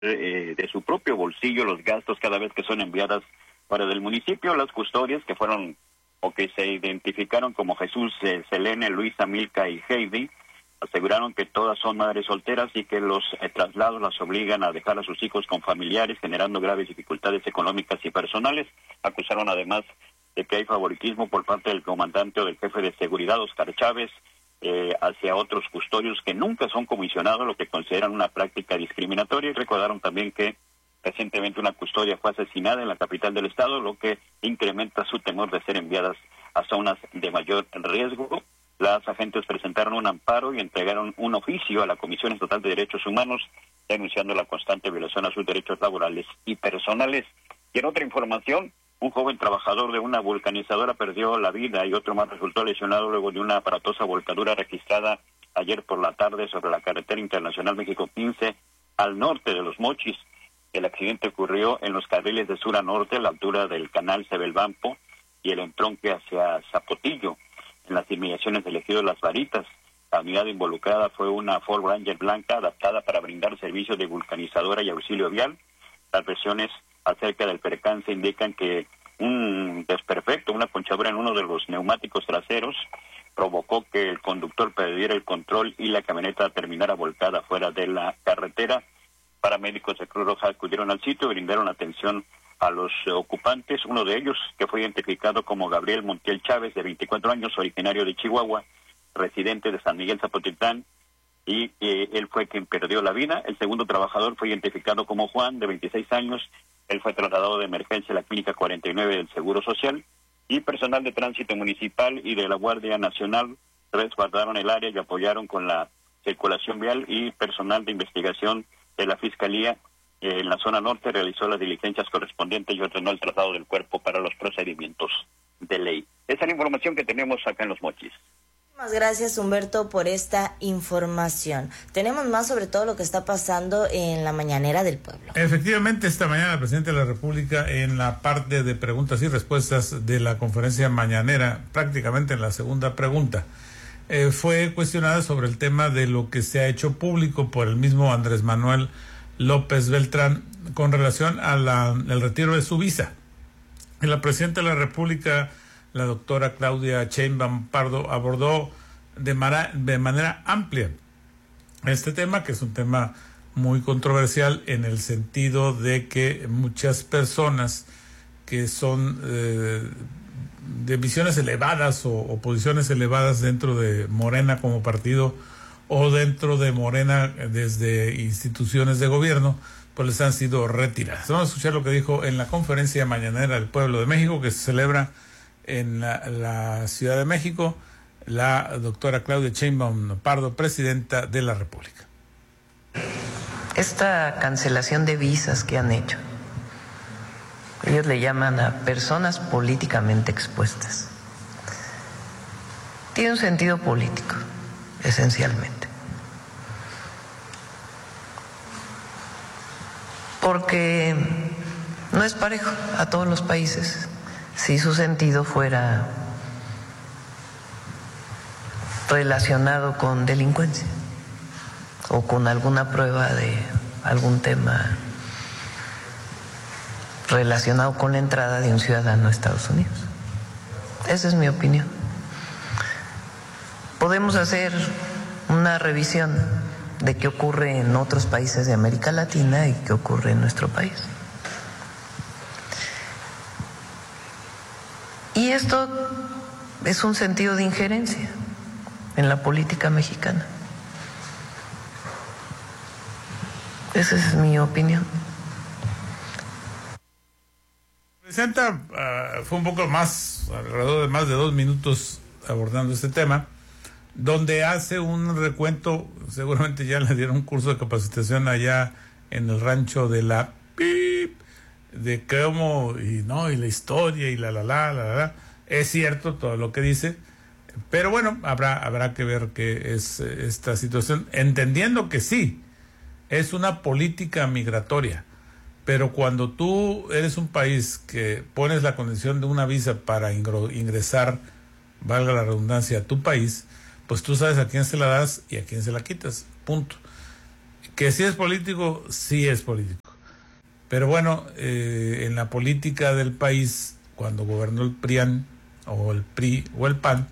de su propio bolsillo los gastos cada vez que son enviadas fuera del municipio. Las custodias que fueron o que se identificaron como Jesús, Selene, Luisa, Milka y Heidi, aseguraron que todas son madres solteras y que los traslados las obligan a dejar a sus hijos con familiares, generando graves dificultades económicas y personales. Acusaron además de que hay favoritismo por parte del comandante o del jefe de seguridad, Oscar Chávez, hacia otros custodios que nunca son comisionados, lo que consideran una práctica discriminatoria. Y recordaron también que recientemente una custodia fue asesinada en la capital del estado, lo que incrementa su temor de ser enviadas a zonas de mayor riesgo. Las agentes presentaron un amparo y entregaron un oficio a la Comisión Estatal de Derechos Humanos, denunciando la constante violación a sus derechos laborales y personales. Y en otra información, un joven trabajador de una vulcanizadora perdió la vida y otro más resultó lesionado luego de una aparatosa volcadura registrada ayer por la tarde sobre la carretera internacional México 15 al norte de Los Mochis. El accidente ocurrió en los carriles de sur a norte, a la altura del canal Sebelvampo y el entronque hacia Zapotillo, en las inmediaciones del ejido Las Varitas. La unidad involucrada fue una Ford Ranger blanca adaptada para brindar servicios de vulcanizadora y auxilio vial. Las versiones acerca del percance indican que un desperfecto, una ponchadura en uno de los neumáticos traseros, provocó que el conductor perdiera el control y la camioneta terminara volcada fuera de la carretera. Paramédicos de Cruz Roja acudieron al sitio y brindaron atención a los ocupantes. Uno de ellos, que fue identificado como Gabriel Montiel Chávez, de 24 años, originario de Chihuahua, residente de San Miguel Zapotitlán, y él fue quien perdió la vida. El segundo trabajador fue identificado como Juan, de 26 años. Él fue trasladado de emergencia a la Clínica 49 del Seguro Social, y personal de tránsito municipal y de la Guardia Nacional resguardaron el área y apoyaron con la circulación vial, y personal de investigación de la Fiscalía en la zona norte realizó las diligencias correspondientes y ordenó el traslado del cuerpo para los procedimientos de ley. Esa es la información que tenemos acá en Los Mochis. Muchas gracias, Humberto, por esta información. Tenemos más sobre todo lo que está pasando en la mañanera del pueblo. Efectivamente, esta mañana el presidente de la República, en la parte de preguntas y respuestas de la conferencia mañanera, prácticamente en la segunda pregunta, fue cuestionada sobre el tema de lo que se ha hecho público por el mismo Andrés Manuel López Beltrán con relación al retiro de su visa. La presidenta de la República, la doctora Claudia Sheinbaum Pardo, abordó de manera amplia este tema, que es un tema muy controversial en el sentido de que muchas personas que son de visiones elevadas o posiciones elevadas dentro de Morena como partido o dentro de Morena desde instituciones de gobierno, pues les han sido retiradas. Vamos a escuchar lo que dijo en la conferencia mañanera del Pueblo de México, que se celebra en la Ciudad de México, la doctora Claudia Sheinbaum Pardo, presidenta de la República. Esta cancelación de visas que han hecho, ellos le llaman a personas políticamente expuestas, tiene un sentido político, esencialmente. Porque no es parejo a todos los países. Si su sentido fuera relacionado con delincuencia o con alguna prueba de algún tema relacionado con la entrada de un ciudadano a Estados Unidos. Esa es mi opinión. Podemos hacer una revisión de qué ocurre en otros países de América Latina y qué ocurre en nuestro país. Y esto es un sentido de injerencia en la política mexicana. Esa es mi opinión. Presenta, fue un poco más, alrededor de más de 2 minutos abordando este tema, donde hace un recuento. Seguramente ya le dieron un curso de capacitación allá en el rancho de la PIP, de cómo, y la historia, y la. Es cierto todo lo que dice, pero bueno, habrá que ver qué es esta situación, entendiendo que sí, es una política migratoria, pero cuando tú eres un país que pones la condición de una visa para ingresar, valga la redundancia, a tu país, pues tú sabes a quién se la das y a quién se la quitas, punto. Que sí es político, sí es político. Pero bueno, en la política del país, cuando gobernó el PRIAN, o el PRI, o el PAN,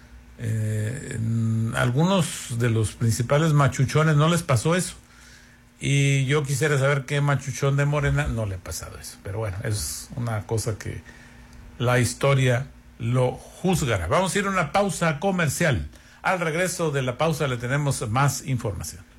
algunos de los principales machuchones no les pasó eso. Y yo quisiera saber qué machuchón de Morena no le ha pasado eso. Pero bueno, es una cosa que la historia lo juzgará. Vamos a ir a una pausa comercial. Al regreso de la pausa le tenemos más información.